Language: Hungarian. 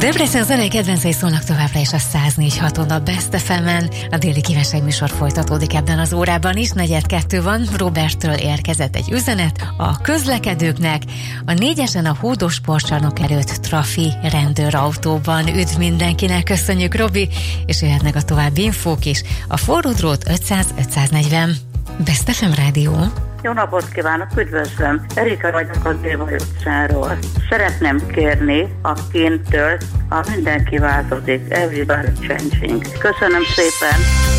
Debrecen zenei kedvencei szólnak továbbra is a 104.6-on a Best FM-en. A déli kívánság műsor folytatódik ebben az órában is. 4:02 van, Roberttől érkezett egy üzenet a közlekedőknek. A 4-esen a Hódos sportcsarnok előtt trafi rendőrautóban. Üdv mindenkinek, köszönjük Robi, és jöhetnek a további infók is. A forró drót 500-540. Best FM Rádió. Jó napot kívánok, üdvözlöm! Erika vagyok az Éva utcáról. Szeretném kérni a kintől, mindenki változik, everybody changing. Köszönöm szépen!